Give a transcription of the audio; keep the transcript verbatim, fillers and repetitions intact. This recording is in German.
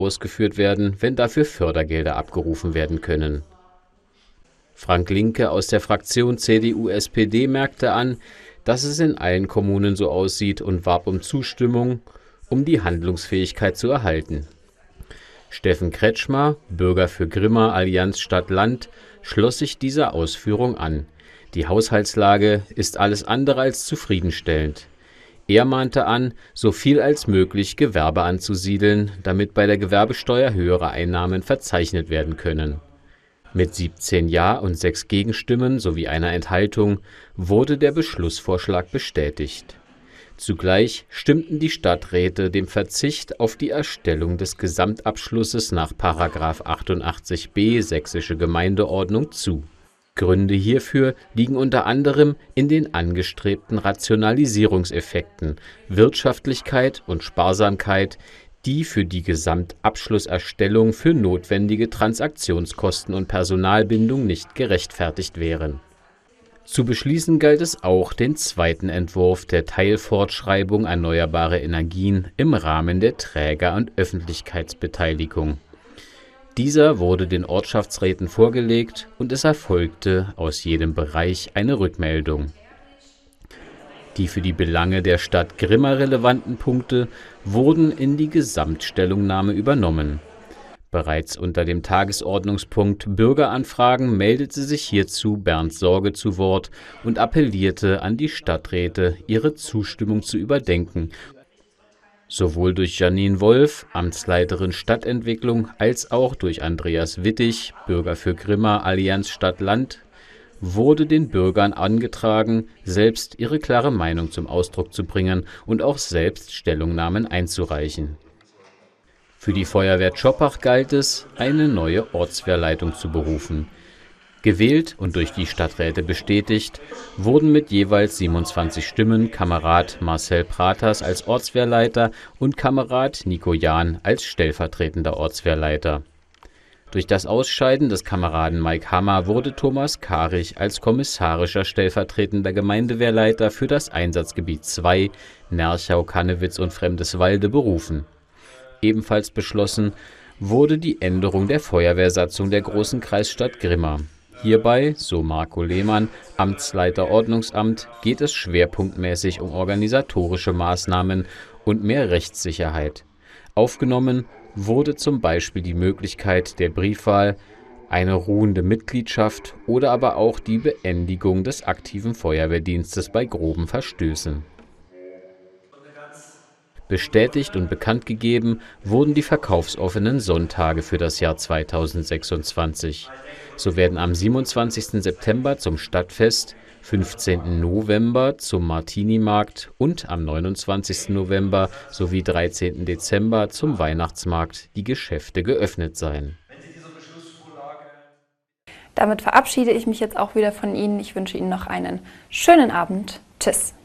ausgeführt werden, wenn dafür Fördergelder abgerufen werden können. Frank Linke aus der Fraktion C D U S P D merkte an, dass es in allen Kommunen so aussieht und warb um Zustimmung, um die Handlungsfähigkeit zu erhalten. Steffen Kretschmer, Bürger für Grimma Allianz Stadt-Land, schloss sich dieser Ausführung an. Die Haushaltslage ist alles andere als zufriedenstellend. Er mahnte an, so viel als möglich Gewerbe anzusiedeln, damit bei der Gewerbesteuer höhere Einnahmen verzeichnet werden können. Mit siebzehn Ja und sechs Gegenstimmen sowie einer Enthaltung wurde der Beschlussvorschlag bestätigt. Zugleich stimmten die Stadträte dem Verzicht auf die Erstellung des Gesamtabschlusses nach Paragraph achtundachtzig b Sächsische Gemeindeordnung zu. Gründe hierfür liegen unter anderem in den angestrebten Rationalisierungseffekten, Wirtschaftlichkeit und Sparsamkeit, die für die Gesamtabschlusserstellung für notwendige Transaktionskosten und Personalbindung nicht gerechtfertigt wären. Zu beschließen galt es auch, den zweiten Entwurf der Teilfortschreibung Erneuerbare Energien im Rahmen der Träger- und Öffentlichkeitsbeteiligung. Dieser wurde den Ortschaftsräten vorgelegt und es erfolgte aus jedem Bereich eine Rückmeldung. Die für die Belange der Stadt Grimma relevanten Punkte wurden in die Gesamtstellungnahme übernommen. Bereits unter dem Tagesordnungspunkt Bürgeranfragen meldete sich hierzu Bernd Sorge zu Wort und appellierte an die Stadträte, ihre Zustimmung zu überdenken. Sowohl durch Janine Wolf, Amtsleiterin Stadtentwicklung, als auch durch Andreas Wittig, Bürger für Grimma Allianz Stadt-Land, wurde den Bürgern angetragen, selbst ihre klare Meinung zum Ausdruck zu bringen und auch selbst Stellungnahmen einzureichen. Für die Feuerwehr Tschoppach galt es, eine neue Ortswehrleitung zu berufen. Gewählt und durch die Stadträte bestätigt wurden mit jeweils siebenundzwanzig Stimmen Kamerad Marcel Praters als Ortswehrleiter und Kamerad Nico Jahn als stellvertretender Ortswehrleiter. Durch das Ausscheiden des Kameraden Mike Hammer wurde Thomas Karich als kommissarischer stellvertretender Gemeindewehrleiter für das Einsatzgebiet zwei, Nerchau, Kannewitz und Fremdeswalde berufen. Ebenfalls beschlossen wurde die Änderung der Feuerwehrsatzung der Großen Kreisstadt Grimma. Hierbei, so Marco Lehmann, Amtsleiter Ordnungsamt, geht es schwerpunktmäßig um organisatorische Maßnahmen und mehr Rechtssicherheit. Aufgenommen wurde zum Beispiel die Möglichkeit der Briefwahl, eine ruhende Mitgliedschaft oder aber auch die Beendigung des aktiven Feuerwehrdienstes bei groben Verstößen. Bestätigt und bekannt gegeben wurden die verkaufsoffenen Sonntage für das Jahr zweitausendsechsundzwanzig. So werden am siebenundzwanzigsten September zum Stadtfest, fünfzehnten November zum Martini-Markt und am neunundzwanzigsten November sowie dreizehnten Dezember zum Weihnachtsmarkt die Geschäfte geöffnet sein. Damit verabschiede ich mich jetzt auch wieder von Ihnen. Ich wünsche Ihnen noch einen schönen Abend. Tschüss.